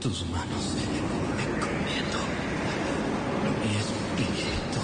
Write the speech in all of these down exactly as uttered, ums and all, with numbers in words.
Tus manos encomiendo mi espíritu.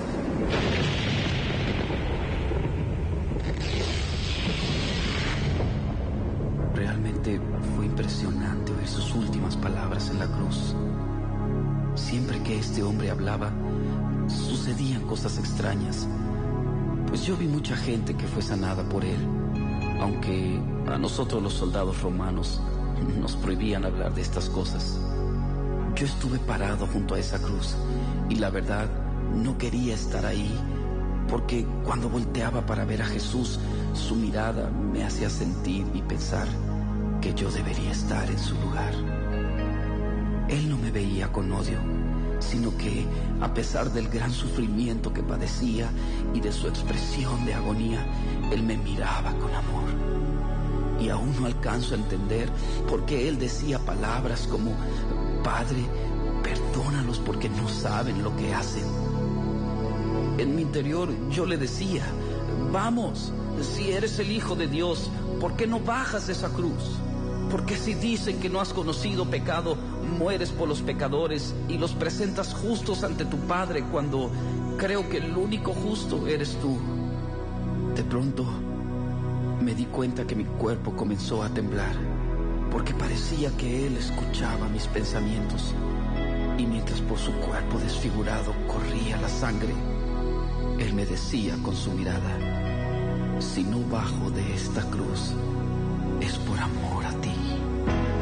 Realmente fue impresionante oír sus últimas palabras en la cruz. Siempre que este hombre hablaba, sucedían cosas extrañas, pues yo vi mucha gente que fue sanada por él, aunque a nosotros los soldados romanos nos prohibían hablar de estas cosas. Yo estuve parado junto a esa cruz y la verdad no quería estar ahí, porque cuando volteaba para ver a Jesús, su mirada me hacía sentir y pensar que yo debería estar en su lugar. Él no me veía con odio, sino que, a pesar del gran sufrimiento que padecía y de su expresión de agonía, Él me miraba con amor. Y aún no alcanzo a entender por qué Él decía palabras como: Padre, perdónalos porque no saben lo que hacen. En mi interior yo le decía: vamos, si eres el Hijo de Dios, ¿por qué no bajas esa cruz? Porque si dicen que no has conocido pecado, mueres por los pecadores y los presentas justos ante tu Padre, cuando creo que el único justo eres tú. De pronto me di cuenta que mi cuerpo comenzó a temblar, porque parecía que Él escuchaba mis pensamientos, y mientras por su cuerpo desfigurado corría la sangre, Él me decía con su mirada: si no bajo de esta cruz, es por amor